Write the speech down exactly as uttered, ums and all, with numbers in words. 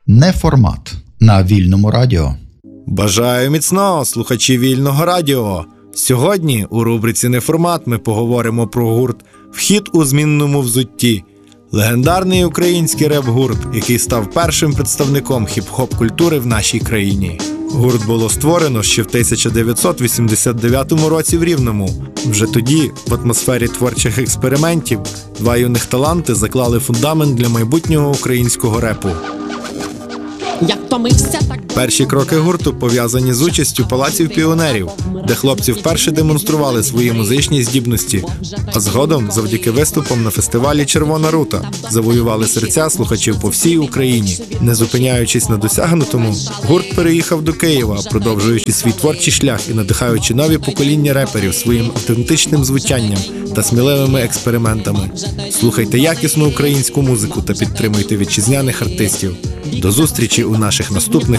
Неформат на Вільному радіо. Бажаю міцного, слухачі Вільного радіо! Сьогодні у рубриці «Неформат» ми поговоримо про гурт «Вхід у змінному взутті». Легендарний український реп-гурт, який став першим представником хіп-хоп-культури в нашій країні. Гурт було створено ще в тисяча дев'ятсот вісімдесят дев'ятому році в Рівному. Вже тоді, в атмосфері творчих експериментів, два юних таланти заклали фундамент для майбутнього українського репу. Я втомився так. Перші кроки гурту пов'язані з участю палаців піонерів, де хлопці вперше демонстрували свої музичні здібності, а згодом, завдяки виступам на фестивалі «Червона рута», завоювали серця слухачів по всій Україні. Не зупиняючись на досягнутому, гурт переїхав до Києва, продовжуючи свій творчий шлях і надихаючи нові покоління реперів своїм автентичним звучанням та сміливими експериментами. Слухайте якісну українську музику та підтримуйте вітчизняних артистів. До зустрічі у наших наступних